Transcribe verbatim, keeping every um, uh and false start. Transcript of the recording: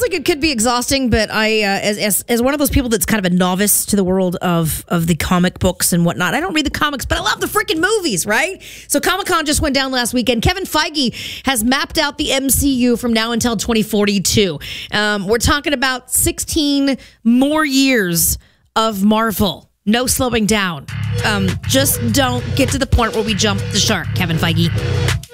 like it could be exhausting, but I, uh, as, as as one of those people that's kind of a novice to the world of of the comic books and whatnot, I don't read the comics, but I love the freaking movies, right? So Comic-Con just went down last weekend. Kevin Feige has mapped out the M C U from now until twenty forty-two. Um, we're talking about sixteen more years of Marvel. No slowing down. Um, just don't get to the point where we jump the shark, Kevin Feige.